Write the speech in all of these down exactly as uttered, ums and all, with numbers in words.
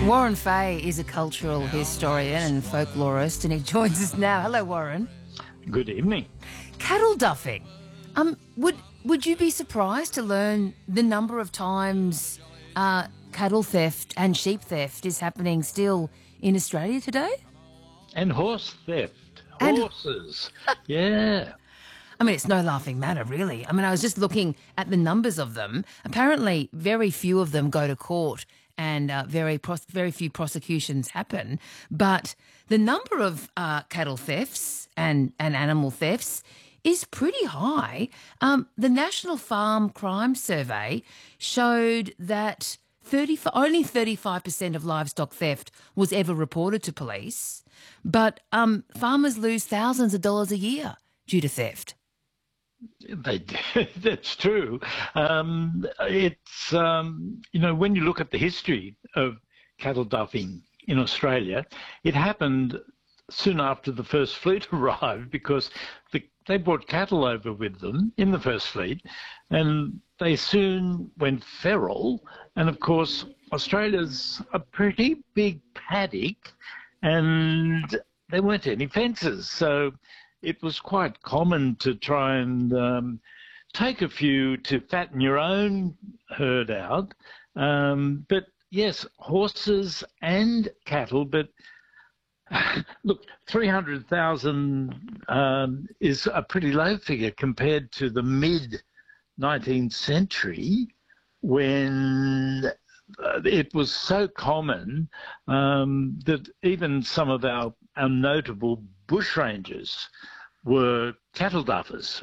Warren Fay is a cultural historian and folklorist, and he joins us now. Hello, Warren. Good evening. Cattle duffing. Um, would would you be surprised to learn the number of times uh, cattle theft and sheep theft is happening still in Australia today? And horse theft. And- Horses. Yeah. I mean, it's no laughing matter, really. I mean, I was just looking at the numbers of them. Apparently, very few of them go to court and uh, very pros- very few prosecutions happen. But the number of uh, cattle thefts and, and animal thefts is pretty high. Um, the National Farm Crime Survey showed that thirty only thirty-five percent of livestock theft was ever reported to police, but um, farmers lose thousands of dollars a year due to theft. They, that's true. Um, it's, um, you know, when you look at the history of cattle duffing in Australia, it happened soon after the first fleet arrived because the, they brought cattle over with them in the first fleet, and they soon went feral. And of course, Australia's a pretty big paddock, and there weren't any fences. So it was quite common to try and um, take a few to fatten your own herd out. Um, but yes, horses and cattle, but look, three hundred thousand um, is a pretty low figure compared to the mid-nineteenth century when uh, it was so common um, that even some of our, our notable bushrangers were cattle duffers.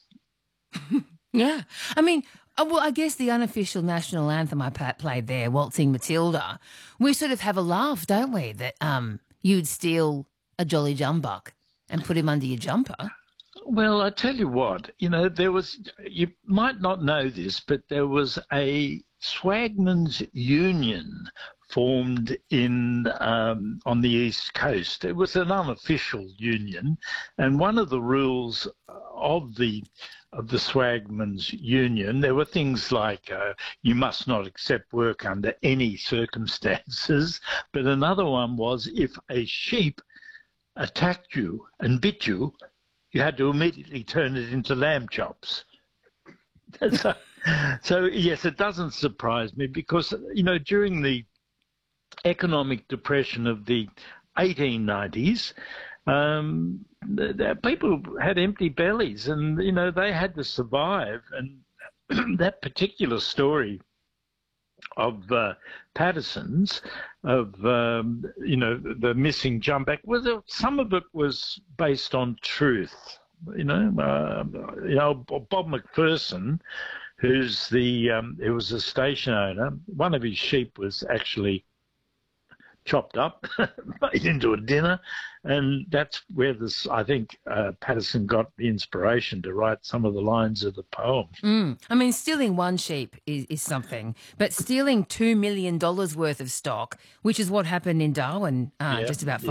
Yeah. I mean, uh, well, I guess the unofficial national anthem I pa- played there, Waltzing Matilda, we sort of have a laugh, don't we, that um, you'd steal a jolly jumbuck and put him under your jumper. Well, I tell you what, you know, there was, you might not know this, but there was a swagman's union formed in um, on the East Coast. It was an unofficial union, and one of the rules of the of the swagman's union, there were things like uh, you must not accept work under any circumstances, but another one was if a sheep attacked you and bit you, you had to immediately turn it into lamb chops. so, so, yes, it doesn't surprise me because, you know, during the economic depression of the eighteen nineties, um, the, the people had empty bellies and, you know, they had to survive. And that particular story of uh, Patterson's, of, um, you know, the missing jumbuck, well, some of it was based on truth. You know, uh, you know, Bob McPherson, who's the, um, who was a station owner, one of his sheep was actually chopped up, made into a dinner, and that's where this, I think, uh, Patterson got the inspiration to write some of the lines of the poem. Mm. I mean, stealing one sheep is, is something, but stealing two million dollars worth of stock, which is what happened in Darwin uh, Yeah, just about yeah.